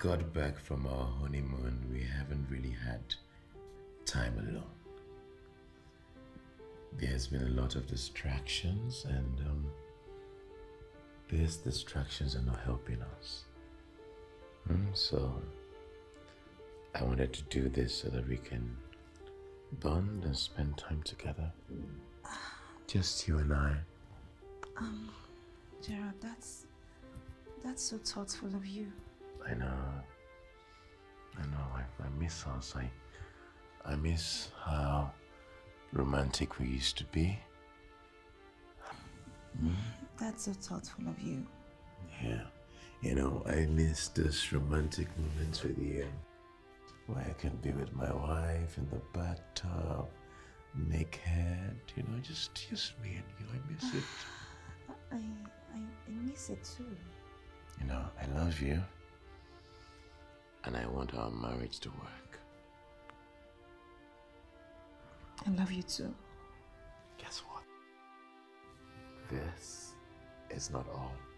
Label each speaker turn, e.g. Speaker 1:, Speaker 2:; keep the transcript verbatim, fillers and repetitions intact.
Speaker 1: got back from our honeymoon, we haven't really had time alone. There's been a lot of distractions, and um, these distractions are not helping us. Mm, so, I wanted to do this so that we can bond and spend time together. Just you and I.
Speaker 2: Um, Gerald, that's that's so thoughtful of you.
Speaker 1: I know. I know. I, I miss us. I I miss how romantic we used to be.
Speaker 2: Mm. That's so thoughtful of you.
Speaker 1: Yeah. You know, I miss those romantic moments with you. Where I can be with my wife in the bathtub, naked, you know, just just me and you. I miss it.
Speaker 2: I, I, I miss it too.
Speaker 1: You know, I love you. And I want our marriage to work.
Speaker 2: I love you too.
Speaker 1: Guess what? This is not all.